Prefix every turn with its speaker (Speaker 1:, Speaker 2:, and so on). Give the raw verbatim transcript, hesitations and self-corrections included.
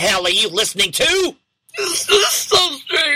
Speaker 1: hell are you listening to?
Speaker 2: This is so strange.